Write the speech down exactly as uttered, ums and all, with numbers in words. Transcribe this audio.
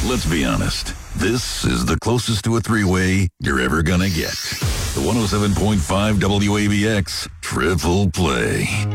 Let's be honest. This is the closest to a three-way you're ever gonna get. The one oh seven point five W A B X Triple Play.